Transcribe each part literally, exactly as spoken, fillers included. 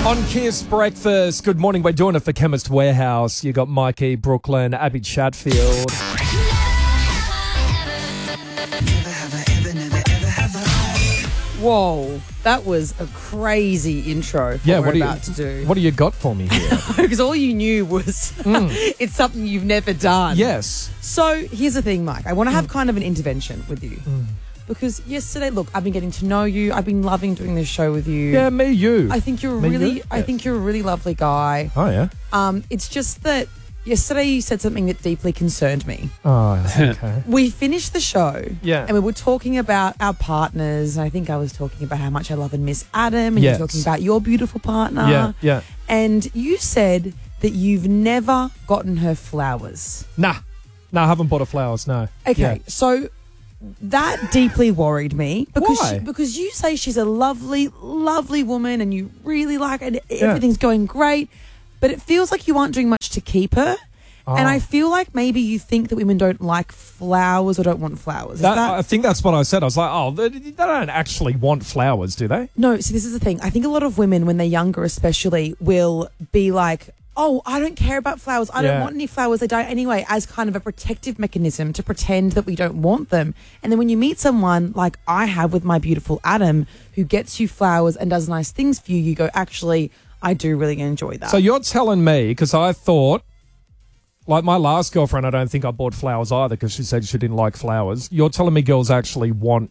On Kiss Breakfast, good morning. We're doing it for Chemist Warehouse. You got Mikey, Brooklyn, Abby Chatfield. Whoa, that was a crazy intro for Yeah, what what we're do you about to do. What do you got for me here? Because all you knew was it's something you've never done. Yes. So here's the thing, Mike. I want to have kind of an intervention with you. Because yesterday, look, I've been getting to know you. I've been loving doing this show with you. Yeah, me, you. I think you're a Me, really, you? I Yes. think you're a really lovely guy. Oh, yeah? Um, it's just that yesterday you said something that deeply concerned me. Oh, okay. We finished the show, Yeah. and we were talking about our partners. And I think I was talking about how much I love and miss Adam, and Yes. you were talking about your beautiful partner. yeah, yeah. And you said that you've never gotten her flowers. Nah. No, I haven't bought her flowers, no. Okay, Yeah. so that deeply worried me because Why? She, because you say she's a lovely, lovely woman, and you really like her, and everything's going great, but it feels like you aren't doing much to keep her. And Oh. I feel like maybe you think that women don't like flowers or don't want flowers. Is That, that, I think that's what I said. I was like, oh, they, they don't actually want flowers, do they? No, see, this is the thing. I think a lot of women, when they're younger especially, will be like, oh, I don't care about flowers. I Yeah. don't want any flowers. They die anyway, as kind of a protective mechanism to pretend that we don't want them. And then when you meet someone like I have with my beautiful Adam, who gets you flowers and does nice things for you, you go, actually, I do really enjoy that. So you're telling me, because I thought, like my last girlfriend, I don't think I bought flowers either because she said she didn't like flowers. You're telling me girls actually want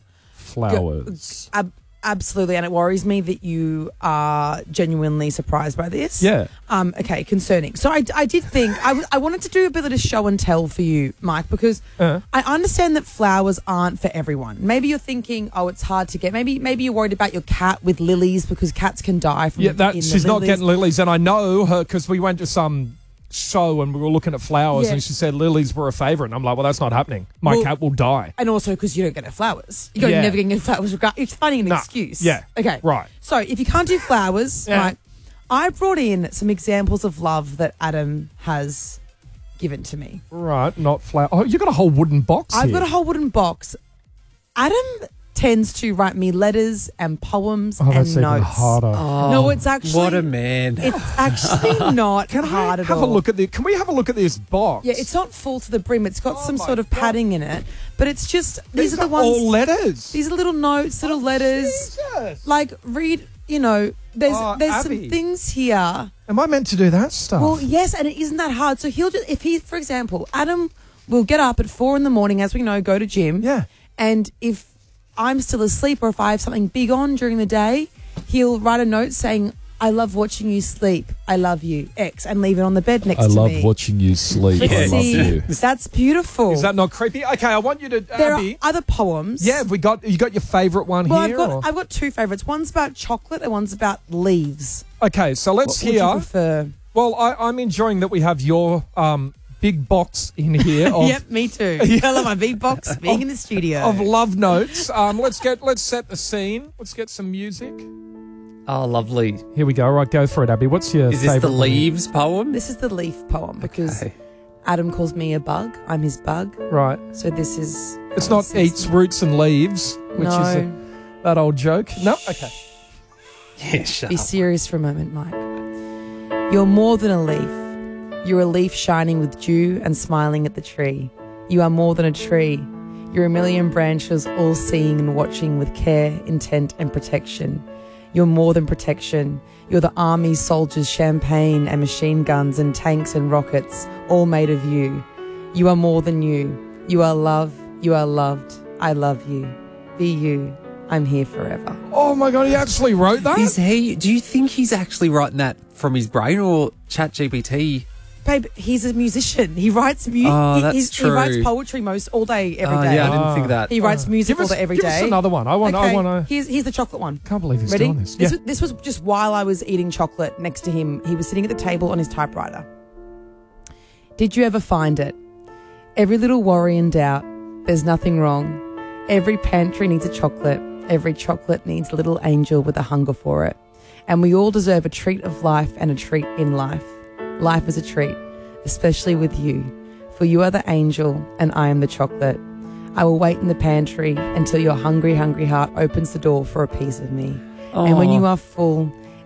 flowers? Ab- absolutely. And it worries me that you are genuinely surprised by this. Yeah. Um, okay, concerning. So I, I did think, I, w- I wanted to do a bit of a show and tell for you, Mike, because Uh. I understand that flowers aren't for everyone. Maybe you're thinking, oh, it's hard to get. Maybe maybe you're worried about your cat with lilies because cats can die from Yeah, that in the she's not lilies. getting lilies, and I know her because we went to some show and we were looking at flowers, Yeah. and she said lilies were a favourite. And I'm like, well, that's not happening. My Well- cat will die. And also because you don't get her flowers. You're Yeah. never getting her flowers. Regard- it's finding an Nah. excuse. Yeah. Okay. Right. So if you can't do flowers, Yeah. right, I brought in some examples of love that Adam has given to me. Right, not flower. Oh, you got a whole wooden box. I've here. got a whole wooden box. Adam tends to write me letters and poems Oh, that's and even notes. harder. No, it's actually What a man. It's actually not Can hard I at have all. a look at the? Can we have a look at this box? Yeah, it's not full to the brim. It's got Oh some my sort of God. padding in it, but it's just these, These are the ones. all letters. These are little notes, little letters. Jesus. Like read, you know, there's Oh, there's Abby. some things here. Am I meant to do that stuff? Well, yes, and it isn't that hard. So he'll just, if he, for example, Adam will get up at four in the morning, as we know, go to gym. Yeah. And if I'm still asleep or if I have something big on during the day, he'll write a note saying, I love watching you sleep. I love you, X, and leave it on the bed next I to love me. watching you sleep. Let's I love see. you. That's beautiful. Is that not creepy? Okay, I want you to, there Abby. are other poems. Yeah, have we got you got your favourite one Well, here? I've got or- I've got two favourites. One's about chocolate and one's about leaves. Okay, so let's What would you hear. prefer? Well, I, I'm enjoying that we have your um, big box in here of, Yep, me too. I love my big box being in the studio. of love notes. Um, let's get let's set the scene. Let's get some music. Oh, lovely. Here we go. Right, go for it, Abby. What's your Is this the favourite one? leaves poem? This is the leaf poem because Okay. Adam calls me a bug. I'm his bug. Right. So this is. It's not this is- eats roots and leaves, which no. is a, that old joke. No. Okay. Yeah, shut Be up. serious for a moment, Mike. You're more than a leaf. You're a leaf shining with dew and smiling at the tree. You are more than a tree. You're a million branches all seeing and watching with care, intent and protection. You're more than protection. You're the army, soldiers, champagne and machine guns and tanks and rockets, all made of you. You are more than you. You are love. You are loved. I love you. Be you. I'm here forever. Oh my God, he actually wrote that? Is he? Do you think he's actually writing that from his brain or ChatGPT? Babe, he's a musician. He writes music. Oh, he, that's he's- he writes true. poetry most all day, every Oh, day. yeah, I didn't think that. He writes music give us, all day, every give day. us another one. I want. Okay, I want to. here's, here's the chocolate one. Can't believe he's Ready? doing this. This, Yeah. was, this was just while I was eating chocolate next to him. He was sitting at the table on his typewriter. Did you ever find it? Every little worry and doubt, there's nothing wrong. Every pantry needs a chocolate. Every chocolate needs a little angel with a hunger for it. And we all deserve a treat of life and a treat in life. Life is a treat, especially with you. For you are the angel and I am the chocolate. I will wait in the pantry until your hungry, hungry heart opens the door for a piece of me. And when Aw. you are full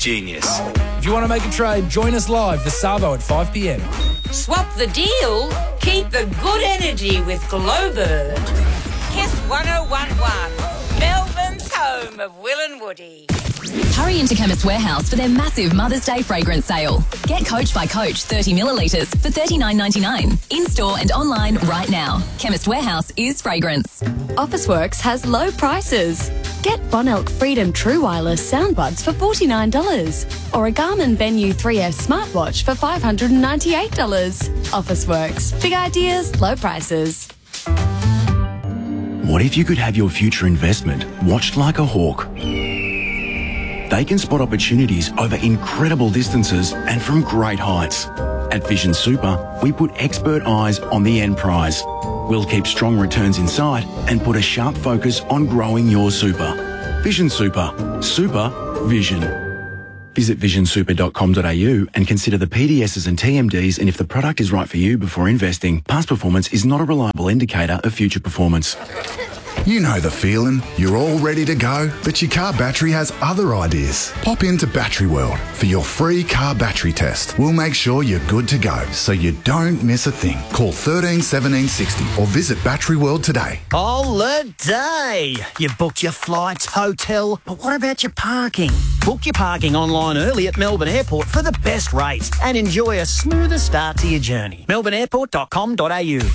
Genius. If you want to make a trade, join us live this Savo at five p m. Swap the deal. Keep the good energy with Glowbird. Kiss one oh one one. Melbourne's home of Will and Woody. Hurry into Chemist Warehouse for their massive Mother's Day fragrance sale. Get Coach by Coach thirty millilitres for thirty-nine ninety-nine. In-store and online right now. Chemist Warehouse is fragrance. Officeworks has low prices. Get Bonelk Freedom True Wireless soundbuds for forty-nine dollars or a Garmin Venue three S smartwatch for five hundred ninety-eight dollars. Officeworks. Big ideas, low prices. What if you could have your future investment watched like a hawk? They can spot opportunities over incredible distances and from great heights. At Vision Super, we put expert eyes on the end prize. We'll keep strong returns in sight and put a sharp focus on growing your super. Vision Super. Super Vision. Visit vision super dot com dot a u and consider the P D Ss and T M Ds, and if the product is right for you before investing. Past performance is not a reliable indicator of future performance. You know the feeling. You're all ready to go, but your car battery has other ideas. Pop into Battery World for your free car battery test. We'll make sure you're good to go, so you don't miss a thing. Call thirteen seventeen sixty or visit Battery World today. Holiday! You've booked your flights, hotel, but what about your parking? Book your parking online early at Melbourne Airport for the best rates and enjoy a smoother start to your journey. melbourne airport dot com dot a u.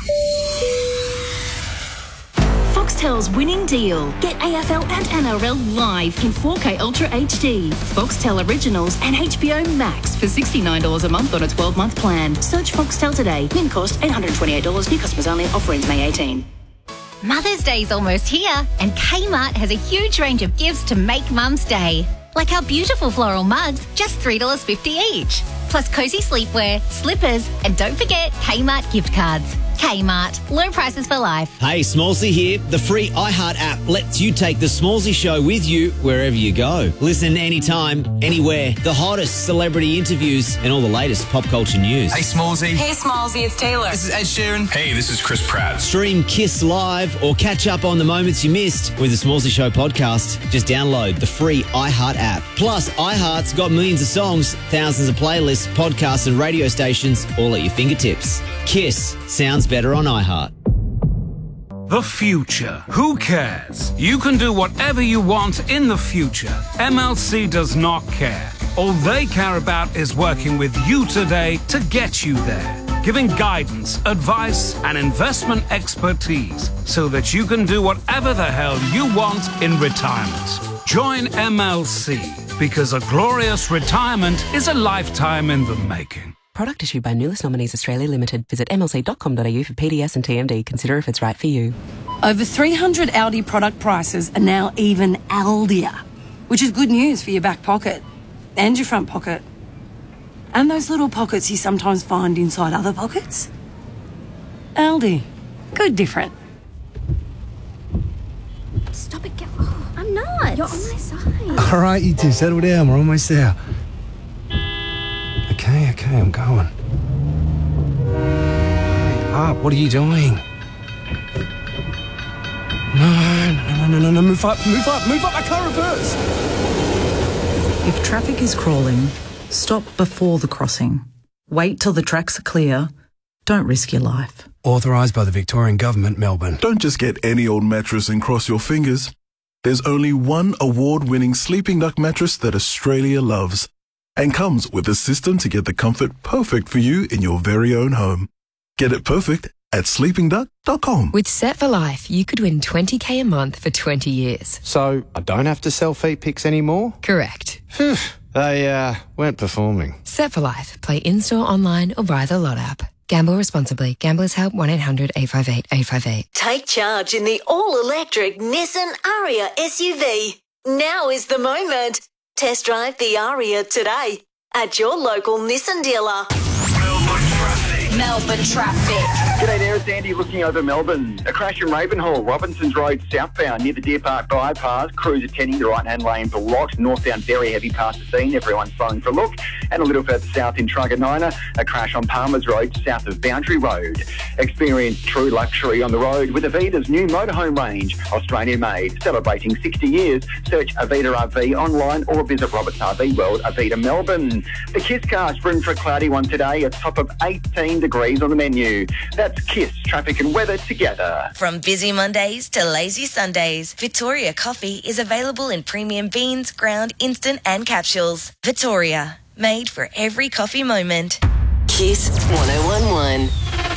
Foxtel's winning deal. Get A F L and N R L live in four K Ultra H D. Foxtel Originals and H B O Max for sixty-nine dollars a month on a twelve-month plan. Search Foxtel today. Min cost eight hundred twenty-eight dollars. New customers only. Offer ends May eighteenth. Mother's Day's almost here, and Kmart has a huge range of gifts to make Mum's Day. Like our beautiful floral mugs, just three dollars fifty each. Plus cosy sleepwear, slippers, and don't forget Kmart gift cards. Kmart, low prices for life. Hey, Smallsy here. The free iHeart app lets you take the Smallsy show with you wherever you go. Listen anytime, anywhere. The hottest celebrity interviews and all the latest pop culture news. Hey, Smallsy. Hey, Smallsy, it's Taylor. This is Ed Sheeran. Hey, this is Chris Pratt. Stream Kiss Live or catch up on the moments you missed with the Smallsy Show podcast. Just download the free iHeart app. Plus, iHeart's got millions of songs, thousands of playlists, podcasts and radio stations all at your fingertips. Kiss sounds better on iHeart. The future. Who cares? You can do whatever you want in the future. M L C does not care. All they care about is working with you today to get you there. Giving guidance, advice, and investment expertise so that you can do whatever the hell you want in retirement. Join M L C because a glorious retirement is a lifetime in the making. Product issued by Nulis Nominees Australia Limited. Visit m l c dot com dot a u for P D S and T M D. Consider if it's right for you. Over three hundred Aldi product prices are now even Aldier, which is good news for your back pocket and your front pocket. And those little pockets you sometimes find inside other pockets. Aldi. Good different. Stop it, get... Oh, I'm not. You're on my side. All right, you two, settle down. We're almost there. Okay, okay, I'm going. Hurry up, what are you doing? No, no, no, no, no, no, move up, move up, move up, I can't reverse. If traffic is crawling, stop before the crossing. Wait till the tracks are clear. Don't risk your life. Authorised by the Victorian Government, Melbourne. Don't just get any old mattress and cross your fingers. There's only one award-winning Sleeping Duck mattress that Australia loves, and comes with a system to get the comfort perfect for you in your very own home. Get it perfect at sleeping duck dot com. With Set for Life, you could win twenty K a month for twenty years. So I don't have to sell feet pics anymore? Correct. Phew, they uh, weren't performing. Set for Life. Play in-store, online or via the Lot app. Gamble responsibly. Gamblers Help one eight hundred eight five eight eight five eight. Take charge in the all-electric Nissan Ariya S U V. Now is the moment. Test drive the Ariya today at your local Nissan dealer. Melbourne traffic. Melbourne traffic. G'day there, it's Andy looking over Melbourne. A crash in Ravenhall, Robinsons Road southbound near the Deer Park bypass. Crews attending the right-hand lane blocked. Northbound very heavy past the scene. Everyone's slowing for a look. And a little further south in Truganina, a crash on Palmer's Road south of Boundary Road. Experience true luxury on the road with Avita's new motorhome range, Australian-made, celebrating sixty years. Search Avita R V online or visit Roberts R V World, Avita Melbourne. The KISScast, room for a cloudy one today, a top of eighteen degrees on the menu. That's KISS, traffic and weather together. From busy Mondays to lazy Sundays, Victoria Coffee is available in premium beans, ground, instant and capsules. Victoria, made for every coffee moment. KISS one oh one one.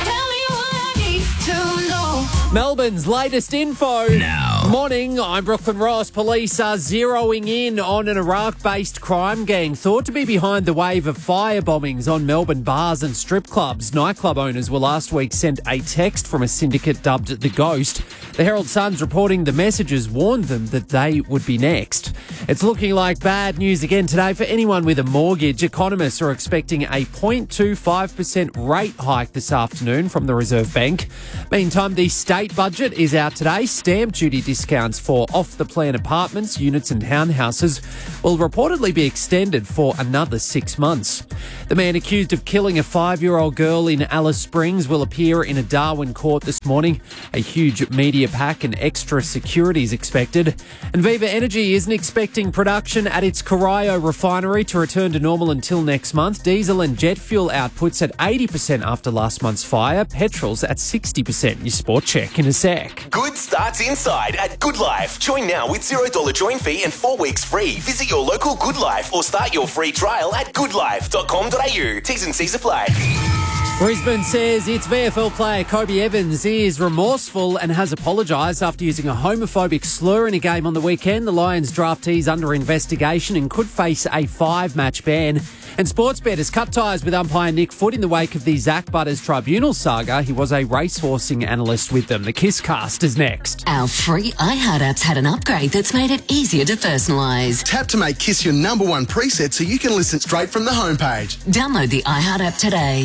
Melbourne's latest info. Now. Morning, I'm Brooklyn Ross. Police are zeroing in on an Iraq-based crime gang thought to be behind the wave of fire bombings on Melbourne bars and strip clubs. Nightclub owners were last week sent a text from a syndicate dubbed The Ghost. The Herald Sun's reporting the messages warned them that they would be next. It's looking like bad news again today for anyone with a mortgage. Economists are expecting a zero point two five percent rate hike this afternoon from the Reserve Bank. Meantime, the state budget is out today. Stamp duty discounts for off-the-plan apartments, units and townhouses will reportedly be extended for another six months. The man accused of killing a five-year-old girl in Alice Springs will appear in a Darwin court this morning. A huge media pack and extra security is expected. And Viva Energy isn't expecting production at its Corio refinery to return to normal until next month. Diesel and jet fuel outputs at eighty percent after last month's fire. Petrol's at sixty percent. Your sport check in a sec. Good starts inside at Good Life. Join now with zero dollars join fee and four weeks free. Visit your local Good Life or start your free trial at good life dot com dot a u. T's and C's apply. Brisbane says its V F L player Kobe Evans is remorseful and has apologised after using a homophobic slur in a game on the weekend. The Lions draftee's under investigation and could face a five-match ban. And Sportsbet has cut ties with umpire Nick Foote in the wake of the Zach Butters tribunal saga. He was a racehorsing analyst with them. The KISScast is next. Our free iHeart app's had an upgrade that's made it easier to personalise. Tap to make KISS your number one preset so you can listen straight from the homepage. Download the iHeart app today.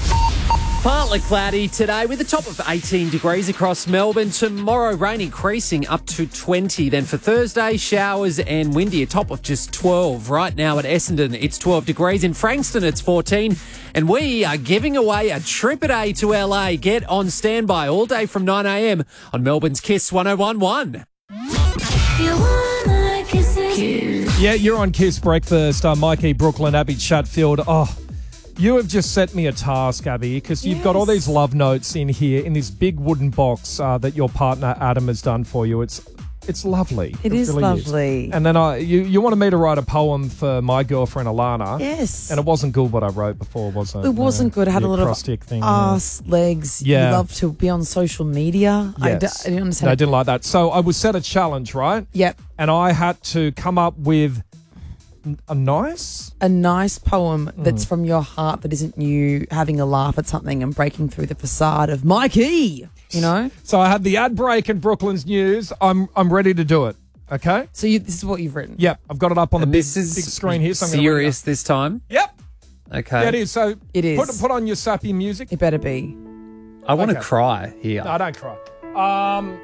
Partly cloudy today with a top of eighteen degrees across Melbourne. Tomorrow, rain increasing up to twenty. Then for Thursday, showers and windy, a top of just twelve. Right now at Essendon, it's twelve degrees. In Frankston, it's fourteen. And we are giving away a trip a day to L A. Get on standby all day from nine a m on Melbourne's KISS one oh one one. Yeah, you're on KISS Breakfast. Uh, Mikey, Brooklyn, Abby Chatfield. Oh, you have just set me a task, Abby, because you've yes. got all these love notes in here in this big wooden box uh, that your partner Adam has done for you. It's it's lovely. It, it is really lovely. Is. And then I, you, you wanted me to write a poem for my girlfriend Alana. Yes. And it wasn't good what I wrote before, was it? It wasn't uh, good. It had a lot of thing, ass, yeah. legs. Yeah. You love to be on social media. Yes. I, d- I didn't understand. No, I didn't like that. So I was set a challenge, right? Yep. And I had to come up with a nice? A nice poem Mm. that's from your heart that isn't you having a laugh at something and breaking through the facade of Mikey, you know? So I had the ad break in Brooklyn's News. I'm I'm ready to do it, okay? So you, this is what you've written? Yep, I've got it up on and the this big, is big screen here. So I'm serious this time? Yep. Okay. Yeah, it is. So it is. Put, put on your sappy music. It better be. I want to Okay. cry here. No, don't cry. Um,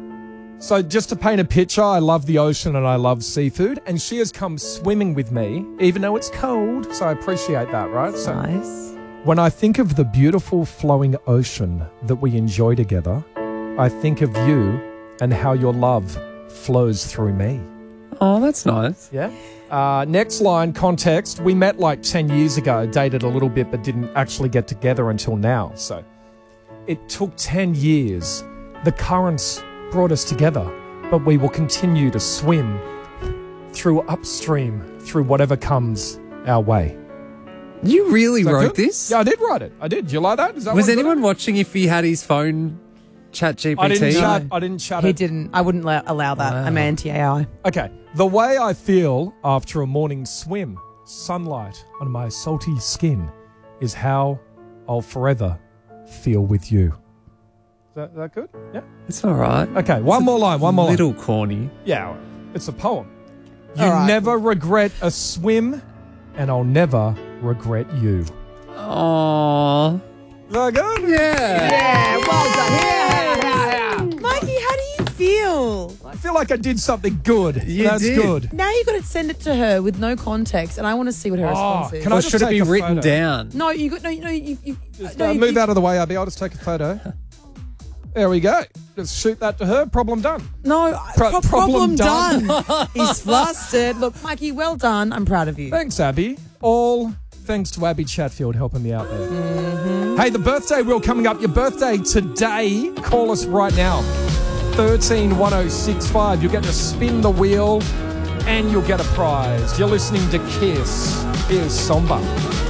so just to paint a picture, I love the ocean and I love seafood. And she has come swimming with me, even though it's cold. So I appreciate that, right? So nice. When I think of the beautiful flowing ocean that we enjoy together, I think of you and how your love flows through me. Oh, that's nice. Yeah. Uh, next line, context. We met like ten years ago, dated a little bit, but didn't actually get together until now. So it took ten years. The currents brought us together, but we will continue to swim through upstream, through whatever comes our way. You really Is that wrote good? this? Yeah, I did write it. I did. Did you like that? Is that Was one good? anyone watching if he had his phone chat G P T? I didn't chat. I didn't chat He it. didn't. I wouldn't allow, allow that. Wow. I'm anti-A I. Okay. The way I feel after a morning swim, sunlight on my salty skin, is how I'll forever feel with you. Is that, that good? Yeah. It's all right. Okay. One It's more a line. One more little line. corny. Yeah. It's a poem. You All right. never regret a swim, and I'll never regret you. Aww. that good? Yeah. Yeah, well done. Yeah, yeah, yeah. Mikey, how do you feel? I feel like I did something good. You That's did. good. Now you've got to send it to her with no context, and I want to see what her Oh, response is. can I Or just should it take be a written photo? down? No, you got no, no, you, you, Just, no, uh, you, move you- out of the way, Abby. I'll just take a photo. There we go. Just shoot that to her. Problem done. No, Pro- pro- problem problem, done. done. He's flustered. Look, Mikey, well done. I'm proud of you. Thanks, Abby. All thanks to Abby Chatfield helping me out there. Mm-hmm. Hey, the birthday wheel coming up. Your birthday today. Call us right now. thirteen one oh six five. You'll get to spin the wheel and you'll get a prize. You're listening to Kiss. Here's Somber.